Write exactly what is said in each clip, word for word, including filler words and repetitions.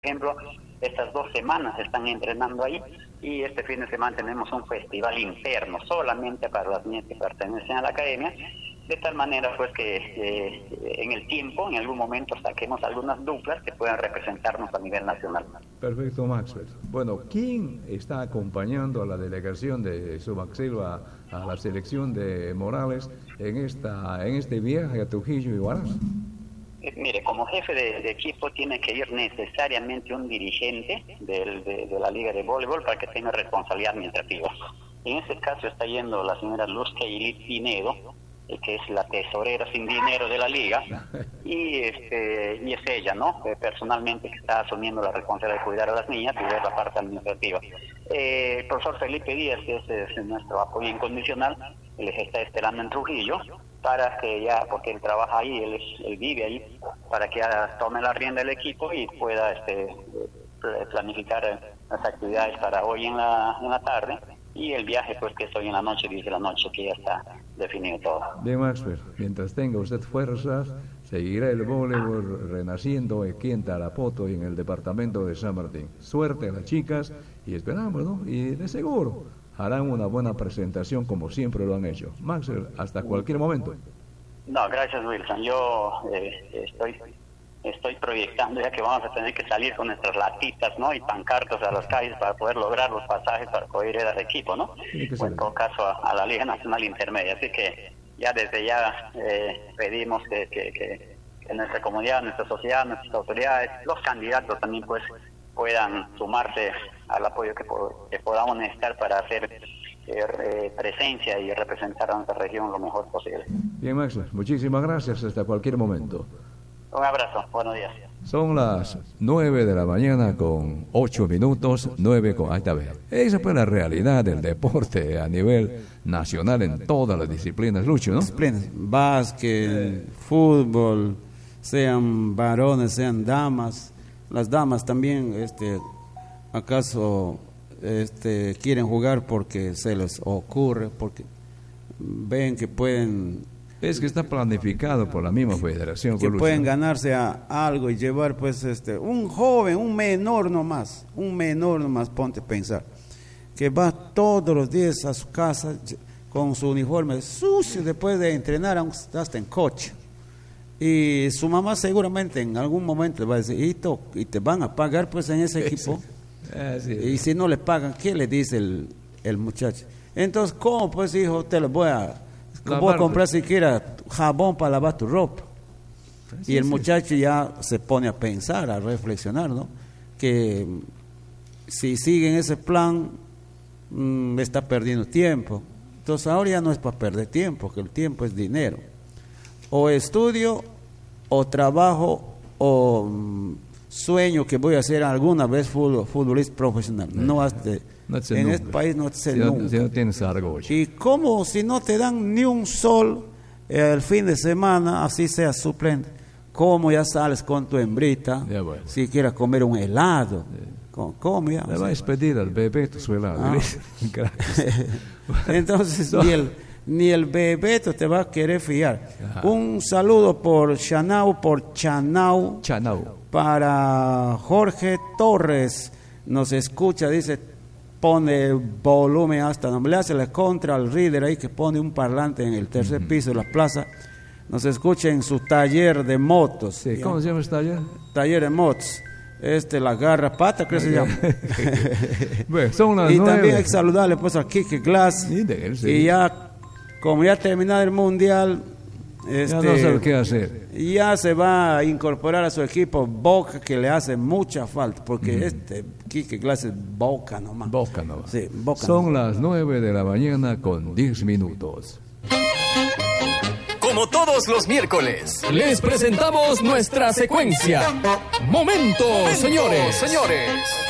ejemplo, estas dos semanas están entrenando ahí y este fin de semana tenemos un festival interno solamente para las niñas que pertenecen a la academia, de tal manera pues que eh, en el tiempo, en algún momento saquemos algunas duplas que puedan representarnos a nivel nacional. Perfecto, Maxwell. Bueno, ¿quién está acompañando a la delegación de Sumaxilva a la selección de Morales en esta en este viaje a Trujillo y Huaraz? Eh, mire, como jefe de, de equipo tiene que ir necesariamente un dirigente del, de, de la Liga de Voleibol para que tenga responsabilidad administrativa. En este caso está yendo la señora Luz Keili Pinedo, eh, que es la tesorera sin dinero de la Liga, y, este, y es ella, ¿no? Eh, personalmente que está asumiendo la responsabilidad de cuidar a las niñas y ver la parte administrativa. Eh, el profesor Felipe Díaz, que es, es nuestro apoyo incondicional, les está esperando en Trujillo, para que ya, porque él trabaja ahí, él, es, él vive ahí, para que ya tome la rienda del equipo y pueda este, planificar las actividades para hoy en la, en la tarde y el viaje pues que es hoy en la noche, diez de la noche, que ya está definido todo. Bien, Maxwell, mientras tenga usted fuerzas, seguirá el voleibol renaciendo aquí en Tarapoto y en el departamento de San Martín. Suerte a las chicas y esperamos, ¿no? Y de seguro harán una buena presentación como siempre lo han hecho. Maxwell, hasta cualquier momento. No, gracias, Wilson. Yo eh, estoy estoy proyectando ya que vamos a tener que salir con nuestras latitas, ¿no? Y pancartas a las calles para poder lograr los pasajes para poder ir al equipo, ¿no? O en todo caso a, a la Liga Nacional Intermedia. Así que ya desde ya eh, pedimos que, que, que, que nuestra comunidad, nuestra sociedad, nuestras autoridades, los candidatos también pues puedan sumarse al apoyo que, que podamos necesitar para hacer eh, presencia y representar a nuestra región lo mejor posible. Bien, Maxwell, muchísimas gracias, hasta cualquier momento. Un abrazo, buenos días. Son las nueve de la mañana con ocho minutos, nueve con... Ahí está, ve. Esa fue la realidad del deporte a nivel nacional en todas las disciplinas, Lucho, ¿no? Disciplinas, básquet, fútbol, sean varones, sean damas. Las damas también, este, acaso este, quieren jugar porque se les ocurre, porque ven que pueden... Es que está planificado por la misma federación. Que pueden ganarse a algo y llevar, pues, este, un joven, un menor nomás, un menor nomás, ponte a pensar, que va todos los días a su casa con su uniforme sucio después de entrenar hasta en coche. Y su mamá seguramente en algún momento le va a decir, y, to, y te van a pagar pues en ese equipo. Ah, sí. Y si no le pagan, ¿qué le dice el, el muchacho? Entonces, ¿cómo pues, hijo, te lo voy a... voy a comprar siquiera jabón para lavar tu ropa? Sí, y el sí. muchacho ya se pone a pensar, a reflexionar, ¿no? Que si sigue en ese plan, mmm, está perdiendo tiempo. Entonces ahora ya no es para perder tiempo, que el tiempo es dinero. O estudio, o trabajo, o mmm, sueño que voy a ser alguna vez fútbol, futbolista profesional. No has de... No en nunca. Este país no se si nunca. No, si no tienes algo. Y como si no te dan ni un sol eh, el fin de semana, así sea suplente, como ya sales con tu hembrita, ya, bueno. Si quieres comer un helado, yeah. ¿Cómo ya? Le va a despedir al Bebeto su helado. Ah. Entonces ni el ni el Bebeto te va a querer fiar. Ajá. Un saludo por Chanau, por Chanau, Chanau, para Jorge Torres, nos escucha, dice, pone volumen hasta, no le hace la contra al reader ahí que pone un parlante en el tercer uh-huh. piso de la plaza, nos escucha en su taller de motos. Sí, ¿cómo se llama ese taller? Taller de motos. Este, la garrapata, creo que se llama. Bueno, son las y nueve. También hay que saludarle pues a Kike Glass, sí, él, sí. Y ya, como ya terminado el mundial, este, ya no sabe qué hacer. Ya se va a incorporar a su equipo Boca, que le hace mucha falta, porque mm. este Kike Glass es Boca nomás. Boca nomás. Sí, Boca Son nomás. las nueve de la mañana con diez minutos. Como todos los miércoles, les presentamos nuestra secuencia. Momentos, señores, señores.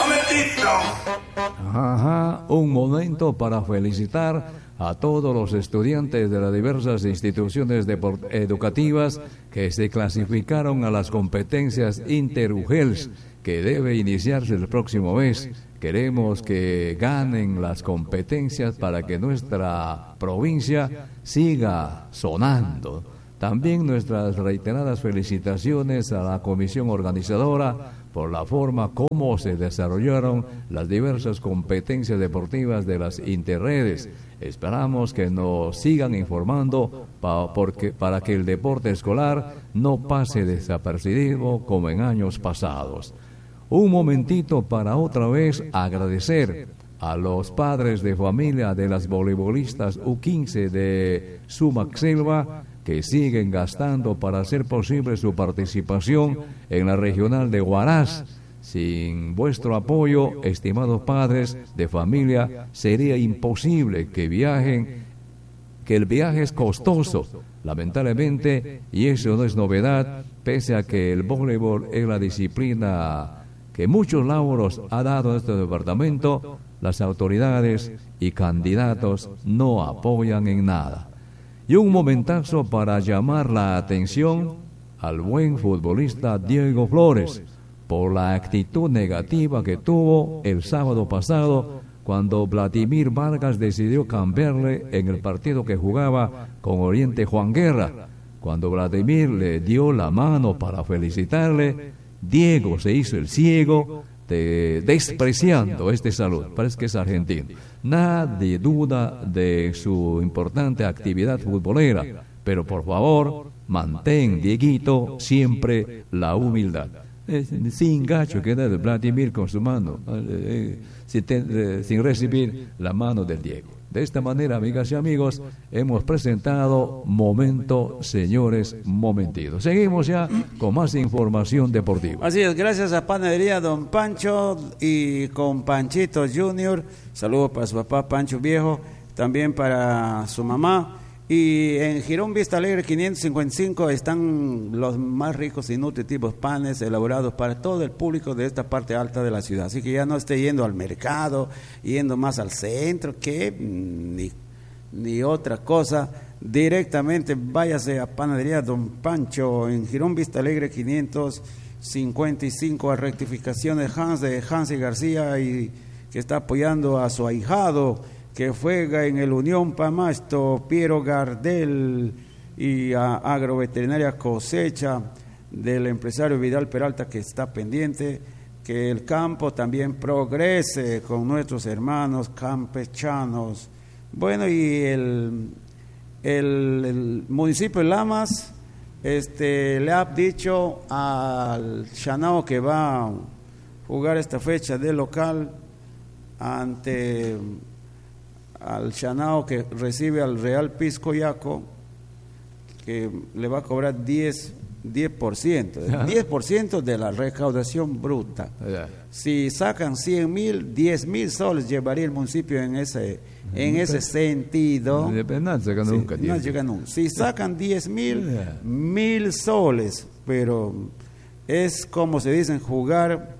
Ajá, un momento para felicitar a todos los estudiantes de las diversas instituciones educativas que se clasificaron a las competencias Inter-U G E L S, que debe iniciarse el próximo mes. Queremos que ganen las competencias para que nuestra provincia siga sonando. También nuestras reiteradas felicitaciones a la comisión organizadora por la forma como se desarrollaron las diversas competencias deportivas de las interredes. Esperamos que nos sigan informando pa, porque, para que el deporte escolar no pase desapercibido como en años pasados. Un momentito para otra vez agradecer a los padres de familia de las voleibolistas U quince de Sumac Selva, que siguen gastando para hacer posible su participación en la regional de Huaraz. Sin vuestro apoyo, estimados padres de familia, sería imposible que viajen, que el viaje es costoso, lamentablemente, y eso no es novedad, pese a que el voleibol es la disciplina que muchos lauros ha dado a este departamento, las autoridades y candidatos no apoyan en nada. Y un momentazo para llamar la atención al buen futbolista Diego Flores por la actitud negativa que tuvo el sábado pasado cuando Vladimir Vargas decidió cambiarle en el partido que jugaba con Oriente Juan Guerra. Cuando Vladimir le dio la mano para felicitarle, Diego se hizo el ciego, de, despreciando este saludo. Parece que es argentino. Nadie duda de su importante actividad futbolera, pero por favor, mantén, Dieguito, siempre la humildad. Eh, sin gacho queda de Vladimir con su mano, eh, sin, te, eh, sin recibir la mano del Diego. De esta manera, amigas y amigos, hemos presentado Momento, Señores, Momentito. Seguimos ya con más información deportiva. Así es, gracias a Panadería Don Pancho y con Panchito Junior. Saludos para su papá Pancho Viejo, también para su mamá. Y en Girón Vista Alegre quinientos cincuenta y cinco están los más ricos y nutritivos panes elaborados para todo el público de esta parte alta de la ciudad. Así que ya no esté yendo al mercado, yendo más al centro, que ni, ni otra cosa. Directamente váyase a Panadería Don Pancho en Girón Vista Alegre quinientos cincuenta y cinco, a rectificación de Hans de Hansi García, y que está apoyando a su ahijado que juega en el Unión Pamasto, Piero Gardel, y a Agroveterinaria Cosecha del empresario Vidal Peralta, que está pendiente que el campo también progrese con nuestros hermanos campechanos. Bueno, y el, el, el municipio de Lamas este, le ha dicho al Chanao que va a jugar esta fecha de local ante al Chanao, que recibe al Real Piscoyaco, que le va a cobrar diez por ciento, diez por ciento de la recaudación bruta. Si sacan cien mil, diez mil soles llevaría el municipio en ese en ese sentido. No llega nunca. Sí, no llega nunca. Si sacan diez mil, mil soles, pero es como se dicen, jugar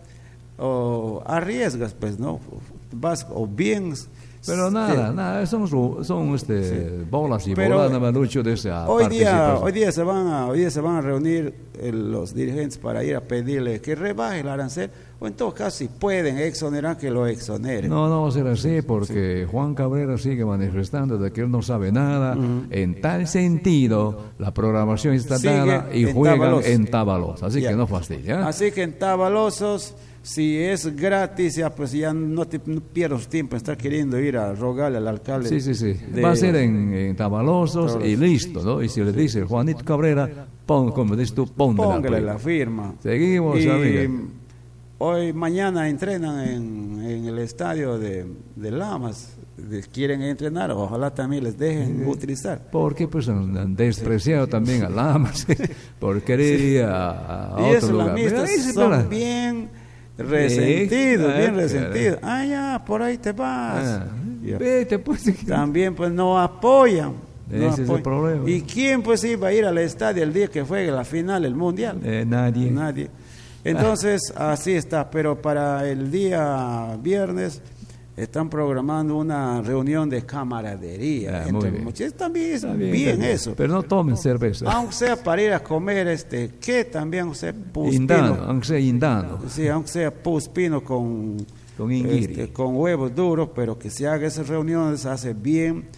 o arriesgas, pues, ¿no? Vas o bien. Pero nada, sí. nada, son, son este, sí. bolas y Pero bolas, Manucho, de esa hoy día, hoy día se van a, hoy día se van a reunir eh, los dirigentes para ir a pedirle que rebaje el arancel, o en todo caso, si pueden exonerar, que lo exoneren. No, no va a ser así, porque sí. Juan Cabrera sigue manifestando de que él no sabe nada. Uh-huh. En tal sentido, la programación está dada y juegan Tábalos. en Tábalos, así yeah. que no fastidia. Así que en Tabalosos, si es gratis, ya pues ya no, te, no pierdas tiempo en estar queriendo ir a rogarle al alcalde. Sí, sí, sí. De, va a ser en, en Tabalosos y listo, ¿no? Y si le dice Juanito Cabrera, pon, como dices tú, póngale la firma. Seguimos, y amiga. Hoy, mañana entrenan en, en el estadio de, de Lamas. Quieren entrenar, ojalá también les dejen sí. utilizar. Porque pues han despreciado sí. también a Lamas por querer sí. ir a, a y otro eso, lugar. Lamistas son para... bien resentido, bien resentido. Ah, ya, por ahí te vas. Ah, vete, pues. También, pues, no apoyan. No Ese apoyan. es el problema. ¿Y quién, pues, iba a ir al estadio el día que juegue la final, el mundial? Eh, nadie. Nadie. Entonces, ah. así está. Pero para el día viernes están programando una reunión de camaradería. Ah, entre bien. muchos. También es bien, bien también. eso. Pero no tomen cerveza. Aunque sea para ir a comer, este, que también sea puspino. Indano, aunque sea indano. Sí, aunque sea puspino con, con, este, con huevos duros, pero que se haga esas reuniones, hace bien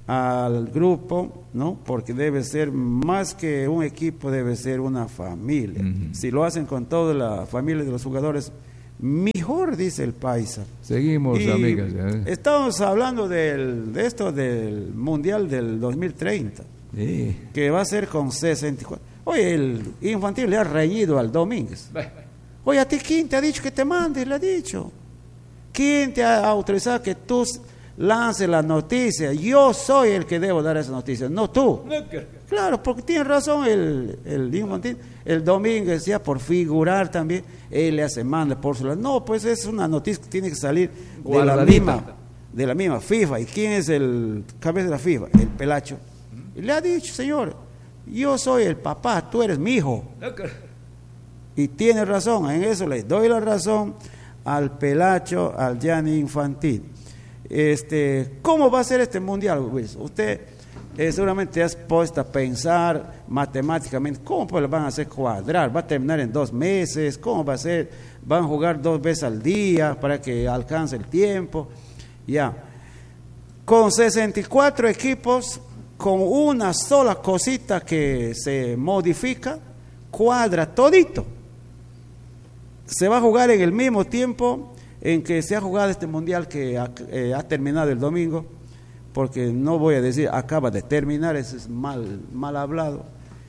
al grupo, ¿no? Porque debe ser más que un equipo, debe ser una familia. Uh-huh. Si lo hacen con toda la familia de los jugadores, mejor, dice el paisa. Seguimos, y amigas. ¿eh? Estamos hablando del, de esto del Mundial del dos mil treinta, sí, que va a ser con sesenta y cuatro. Oye, el infantil le ha reñido al Domínguez. Oye, ¿a ti quién te ha dicho que te mande? Le ha dicho. ¿Quién te ha autorizado que tú lance la noticia? Yo soy el que debo dar esa noticia, no tú. Claro, porque tiene razón el, el infantil. El Domínguez, ya por figurar también, él le hace manda por su lado. No, pues es una noticia que tiene que salir de la misma, de la misma FIFA. ¿Y quién es el cabeza de la FIFA? El Pelacho. Y le ha dicho, señor, yo soy el papá, tú eres mi hijo. Y tiene razón, en eso le doy la razón al Pelacho, al Gianni Infantino. Este, ¿cómo va a ser este mundial, Luis? Usted eh, seguramente has puesto a pensar matemáticamente, ¿cómo pues lo van a hacer cuadrar? ¿Va a terminar en dos meses? ¿Cómo va a ser? ¿Van a jugar dos veces al día para que alcance el tiempo? Ya. Con sesenta y cuatro equipos, con una sola cosita que se modifica, cuadra todito. Se va a jugar en el mismo tiempo en que se ha jugado este mundial que ha, eh, ha terminado el domingo, porque no voy a decir acaba de terminar, eso es mal, mal hablado.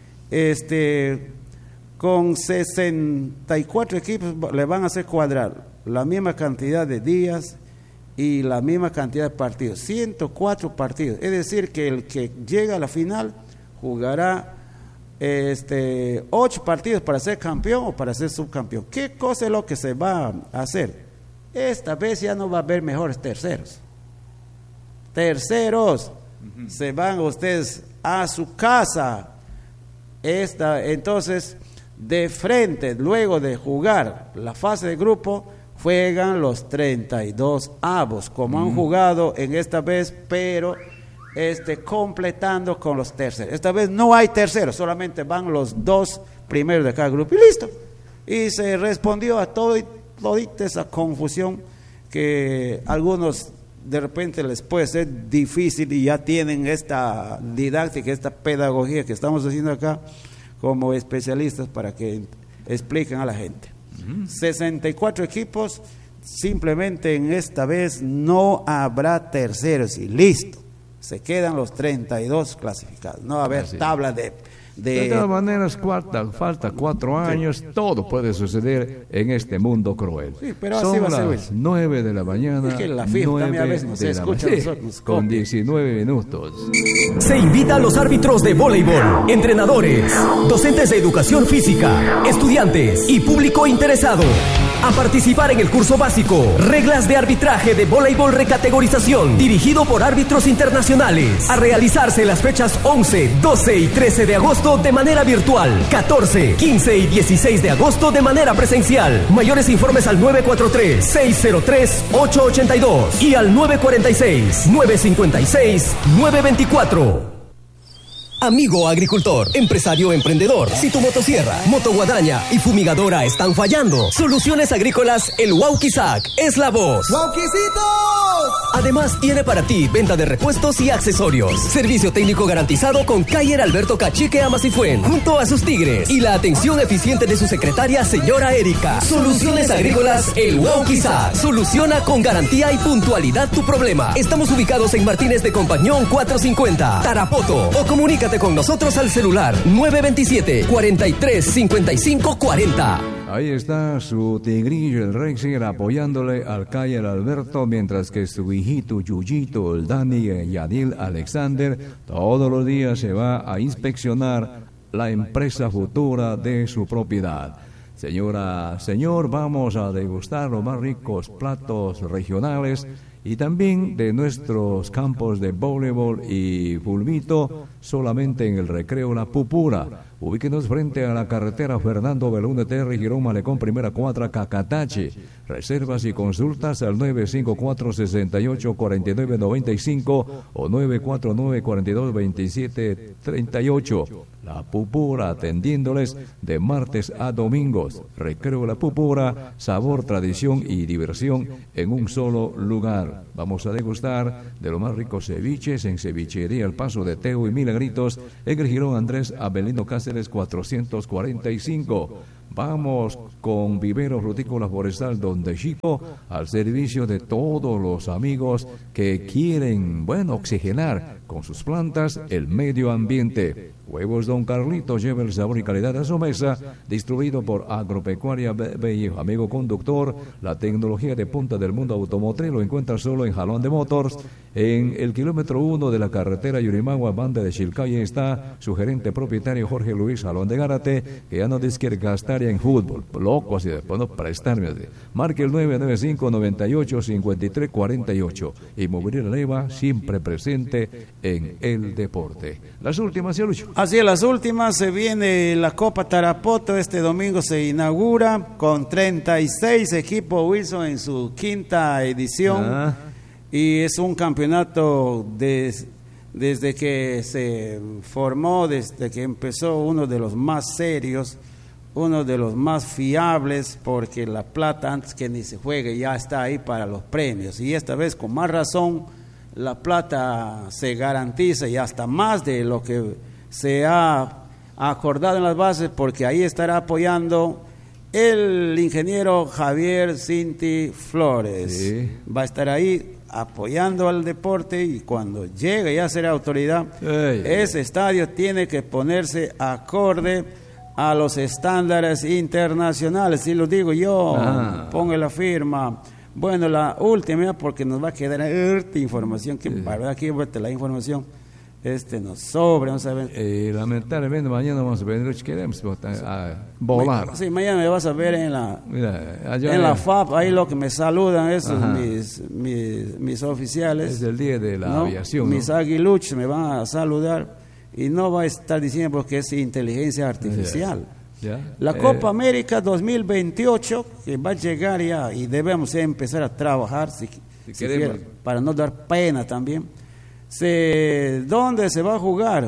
Este, con sesenta y cuatro equipos le van a hacer cuadrar la misma cantidad de días y la misma cantidad de partidos, ciento cuatro partidos, es decir que el que llega a la final jugará este, ocho partidos para ser campeón o para ser subcampeón. ¿Qué cosa es lo que se va a hacer? Esta vez ya no va a haber mejores terceros. Terceros, uh-huh. Se van ustedes a su casa. Esta, entonces, de frente, luego de jugar la fase de grupo, juegan los treinta y dos avos, como uh-huh. han jugado en esta vez, pero este, completando con los terceros. Esta vez no hay terceros, solamente van los dos primeros de cada grupo y listo. Y se respondió a todo todita esa confusión que algunos de repente les puede ser difícil y ya tienen esta didáctica, esta pedagogía que estamos haciendo acá como especialistas para que expliquen a la gente. Uh-huh. sesenta y cuatro equipos, simplemente en esta vez no habrá terceros y listo. Se quedan los treinta y dos clasificados. No va a haber tabla de... De, de todas maneras, cuarta, falta cuatro años, sí. Todo puede suceder en este mundo cruel. Sí, pero así son va a ser, las nueve de la mañana, es que la FIFA también a veces no se escucha nosotros, con diecinueve minutos. Se invita a los árbitros de voleibol, entrenadores, docentes de educación física, estudiantes y público interesado a participar en el curso básico Reglas de Arbitraje de Voleibol Recategorización, dirigido por árbitros internacionales, a realizarse las fechas once, doce y trece de agosto de manera virtual, catorce, quince y dieciséis de agosto de manera presencial. Mayores informes al nueve cuatro tres, seis cero tres, ocho ocho dos y al nueve cuatro seis, nueve cinco seis, nueve dos cuatro. Amigo agricultor, empresario emprendedor, si tu motosierra, motoguadaña y fumigadora están fallando, Soluciones Agrícolas El Wauquizac es la voz. ¡Wauquicitos! Además tiene para ti venta de repuestos y accesorios, servicio técnico garantizado con Cayer Alberto Cachique Amasifuen, junto a sus tigres y la atención eficiente de su secretaria señora Erika. Soluciones Agrícolas El Wauquizac soluciona con garantía y puntualidad tu problema. Estamos ubicados en Martínez de Compañón cuatrocientos cincuenta, Tarapoto, o comunícate con nosotros al celular nueve dos siete, cuatro tres, cinco cinco cuatro cero. Ahí está su tigrillo, el Rexer, apoyándole al Cayer Alberto, mientras que su hijito Yuyito, el Dani y Yadil Alexander, todos los días se va a inspeccionar la empresa futura de su propiedad. Señora, señor, vamos a degustar los más ricos platos regionales y también de nuestros campos de voleibol y fulbito, solamente en el recreo La Pupura. Ubíquenos frente a la carretera Fernando Belúnde Terry, Girón Malecón, primera cuadra, Cacatache. Reservas y consultas al nueve cinco cuatro, seis ocho, cuatro nueve nueve cinco o nueve cuatro nueve, cuatro dos dos siete tres ocho. La Pupura, atendiéndoles de martes a domingos. Recreo La Pupura, sabor, tradición y diversión en un solo lugar. cenar. Vamos a degustar de los más ricos ceviches en Cevichería El Paso de Teo y Milagritos en el Girón Andrés Avelino Cáceres cuatrocientos cuarenta y cinco. Vamos con Vivero Frutícola Forestal Donde Chico al servicio de todos los amigos que quieren, bueno, oxigenar con sus plantas el medio ambiente. Huevos Don Carlito, lleva el sabor y calidad a su mesa, distribuido por Agropecuaria Bello. Amigo conductor, la tecnología de punta del mundo automotriz lo encuentra solo en Jalón de Motors. En el kilómetro uno de la carretera Yurimagua, banda de Chilcaye, está su gerente propietario Jorge Luis Jalón de Gárate, que ya no dice quiere gastar en fútbol, loco así, después no prestarme así. Marque el nueve nueve cinco, noventa y ocho, cincuenta y tres cuarenta y ocho. Inmobiliaria Leva, siempre presente en el deporte. Las últimas, señor Lucho. Así es, las últimas, se viene la Copa Tarapoto, este domingo se inaugura con treinta y seis equipos Wilson en su quinta edición, ah. y es un campeonato de, desde que se formó, desde que empezó, uno de los más serios, uno de los más fiables, porque la plata antes que ni se juegue ya está ahí para los premios, y esta vez con más razón la plata se garantiza y hasta más de lo que se ha acordado en las bases, porque ahí estará apoyando el ingeniero Javier Cinti Flores. Sí. Va a estar ahí apoyando al deporte, y cuando llegue ya a ser autoridad, Ey. ese estadio tiene que ponerse acorde a los estándares internacionales. Y lo digo yo, ah. ponga la firma. Bueno, la última, porque nos va a quedar esta información, que sí. para verdad aquí la información este nos sobra, vamos a ver. Eh, lamentablemente mañana vamos a venir, queremos a volar. Sí, mañana me vas a ver en la Mira, en la F A P, ahí lo que me saludan esos mis, mis mis oficiales. Es el día de la ¿no? aviación. Mis ¿no? aguiluchos me van a saludar y no va a estar diciendo porque es inteligencia artificial. Yeah. Yeah. La Copa eh. América dos mil veintiocho, que va a llegar ya y debemos empezar a trabajar si, si, si queremos, quiera, para no dar pena también. Se, ¿Dónde se va a jugar?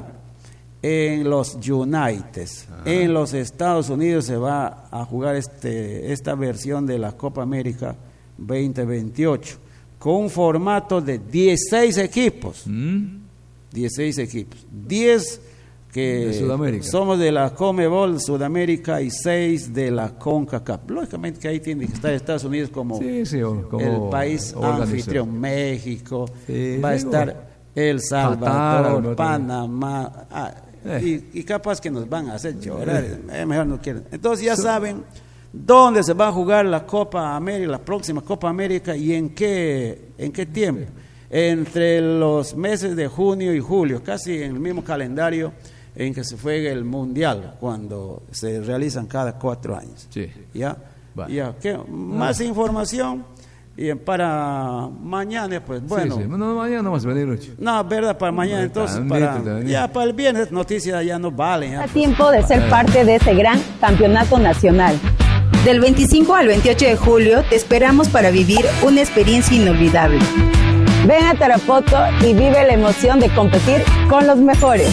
En los United, Ajá. en los Estados Unidos se va a jugar este, esta versión de la Copa América veinte veintiocho con un formato de dieciséis equipos. ¿Mm? dieciséis equipos, diez que de somos de la Conmebol Sudamérica y seis de la CONCACAF. Lógicamente que ahí tiene que estar Estados Unidos como, sí, sí, como el país anfitrión. México, sí, va a estar bueno. El Salvador, Qatar, Panamá, ah, eh. y, y capaz que nos van a hacer llorar, eh, mejor no quieren. Entonces ya saben dónde se va a jugar la Copa América, la próxima Copa América, y en qué, en qué tiempo. Entre los meses de junio y julio, casi en el mismo calendario en que se juega el Mundial, cuando se realizan cada cuatro años. Sí. ¿Ya? Vale. ¿Ya? ¿Qué? Más ah. información. Y para mañana, pues bueno. Sí, sí. No, mañana no vas a venir, Lucho. No, verdad, para mañana, entonces, para, ya para el viernes, noticias ya no valen. A tiempo de ser parte de ese gran campeonato nacional. Del veinticinco al veintiocho de julio, te esperamos para vivir una experiencia inolvidable. Ven a Tarapoto y vive la emoción de competir con los mejores.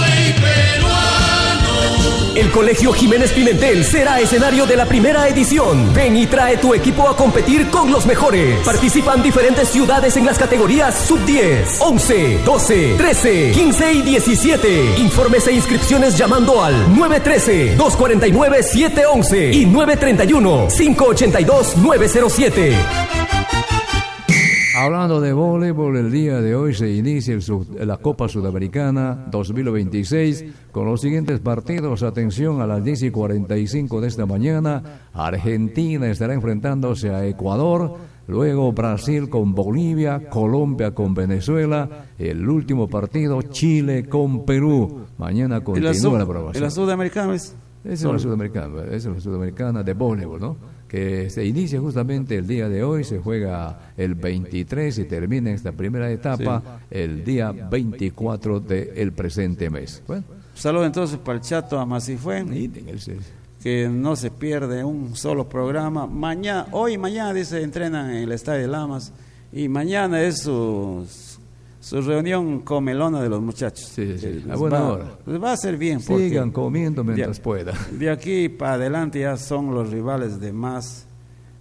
El Colegio Jiménez Pimentel será escenario de la primera edición. Ven y trae tu equipo a competir con los mejores. Participan diferentes ciudades en las categorías sub diez, once, doce, trece, quince y diecisiete. Informes e inscripciones llamando al nueve uno tres, dos cuatro nueve, siete uno uno y nueve tres uno, cinco ocho dos, nueve cero siete. Hablando de voleibol, el día de hoy se inicia el sub, la Copa Sudamericana dos mil veintiséis con los siguientes partidos. Atención, a las diez y cuarenta y cinco de esta mañana, Argentina estará enfrentándose a Ecuador, luego Brasil con Bolivia, Colombia con Venezuela, el último partido Chile con Perú. Mañana continúa la aprobación. ¿Y la Sudamericana es? Esa es la Sudamericana, esa es la Sudamericana de voleibol, ¿no? Que se inicia justamente el día de hoy, se juega el veintitrés y termina esta primera etapa sí. el día veinticuatro del presente mes. Bueno. Saludos entonces para el Chato Amasifue, que no se pierde un solo programa. Mañana, hoy y mañana dice entrenan en el Estadio de Lamas, y mañana es su, su reunión comelona de los muchachos. Sí, sí, a buena va, hora. Les va a hacer bien. Sigan comiendo mientras de, puedan. De aquí para adelante ya son los rivales de más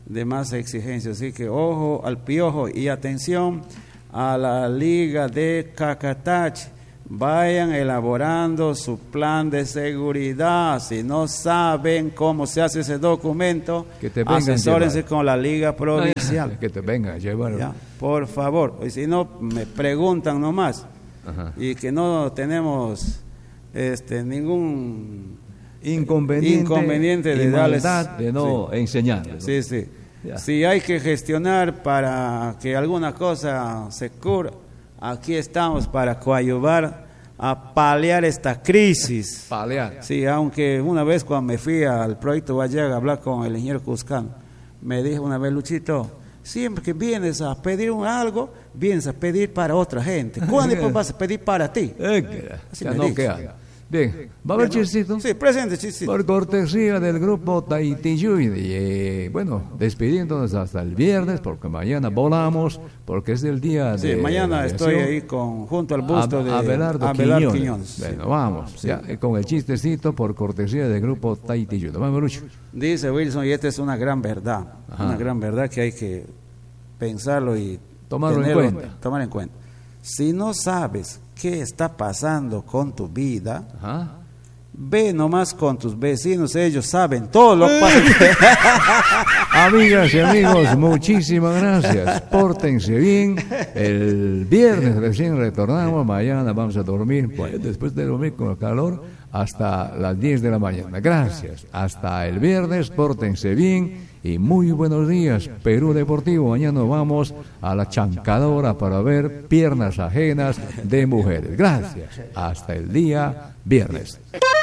de más exigencia. Así que ojo al piojo y atención a la Liga de Cacatache. Vayan elaborando su plan de seguridad. Si no saben cómo se hace ese documento, que te asesórense con la Liga Provincial. Que te vengan a llevar. Ya, por favor. Y si no, me preguntan nomás. Ajá. Y que no tenemos este ningún inconveniente, inconveniente de darles, de no sí. enseñar. ¿no? Sí, sí. Ya. Si hay que gestionar para que alguna cosa se cure, aquí estamos para coadyuvar a paliar esta crisis. Paliar. Sí, aunque una vez cuando me fui al proyecto Vallaga a hablar con el ingeniero Cuscano, me dijo una vez, Luchito, siempre que vienes a pedir un algo, vienes a pedir para otra gente. ¿Cuándo después vas a pedir para ti? Eh, ya no queda. Bien, ¿va a haber chistito? Sí, presente chistito. Por cortesía del grupo Taitiyuy. Eh, bueno, despidiéndonos hasta el viernes, porque mañana volamos, porque es el día sí, de... Sí, mañana estoy ahí con, junto al busto a, de Abelardo, Abelardo Quiñones. Quiñones. Bueno, vamos, sí. ya, con el chistecito por cortesía del grupo Taitiyuy. Vamos, Lucho. Dice Wilson, y esta es una gran verdad, Ajá. una gran verdad que hay que pensarlo y tomarlo tenerlo, en cuenta. Tomar en cuenta. Si no sabes qué está pasando con tu vida, Ajá. ve nomás con tus vecinos, ellos saben todo lo que pasa. Amigas y amigos, muchísimas gracias. Pórtense bien. El viernes recién retornamos, mañana vamos a dormir, pues, después de dormir con el calor, hasta las diez de la mañana. Gracias. Hasta el viernes, pórtense bien y muy buenos días. Perú Deportivo, mañana vamos a la chancadora para ver piernas ajenas de mujeres. Gracias. Hasta el día viernes.